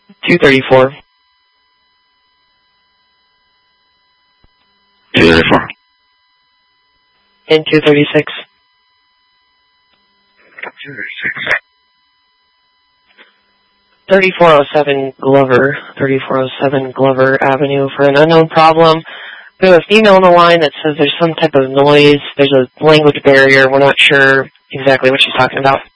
234. 234. And 236. 236. 3407 Glover, 3407 Glover Avenue for an unknown problem. We have a female on the line that says there's some type of noise. There's a language barrier. We're not sure exactly what she's talking about.